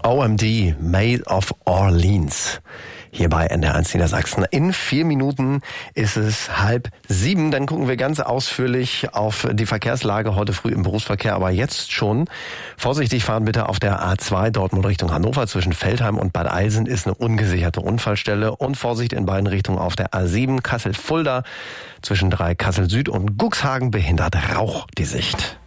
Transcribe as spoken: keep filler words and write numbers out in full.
O M D, Made of Orleans. Hier bei N D R eins Niedersachsen. In vier Minuten ist es halb sieben. Dann gucken wir ganz ausführlich auf die Verkehrslage heute früh im Berufsverkehr. Aber jetzt schon vorsichtig fahren bitte auf der A zwei Dortmund Richtung Hannover. Zwischen Veltheim und Bad Eilsen ist eine ungesicherte Unfallstelle. Und Vorsicht in beiden Richtungen auf der A sieben Kassel-Fulda. Zwischen drei Kassel Süd und Guxhagen behindert Rauch die Sicht.